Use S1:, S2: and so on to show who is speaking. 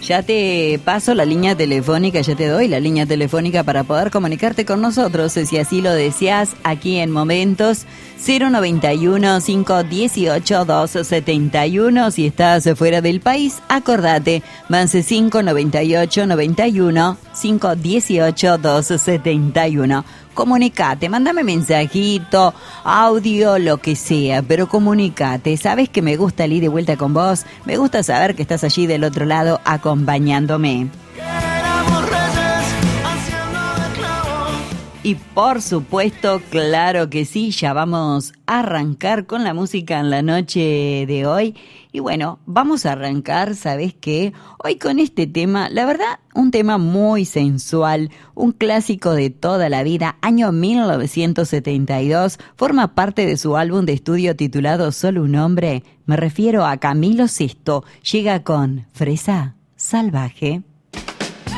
S1: Ya te paso la línea telefónica, ya te doy la línea telefónica para poder comunicarte con nosotros, si así lo deseas, aquí en Momentos. 091-518-271. Si estás fuera del país, acordate, más 598-91-518-271. Comunicate, mándame mensajito, audio, lo que sea, pero comunicate. Sabes que me gusta el ir de vuelta con vos, me gusta saber que estás allí del otro lado acompañándome. Y por supuesto, claro que sí, ya vamos a arrancar con la música en la noche de hoy. Y bueno, vamos a arrancar, ¿sabes qué? Hoy con este tema, la verdad, un tema muy sensual, un clásico de toda la vida, año 1972, forma parte de su álbum de estudio titulado Solo un hombre. Me refiero a Camilo Sesto, llega con Fresa Salvaje.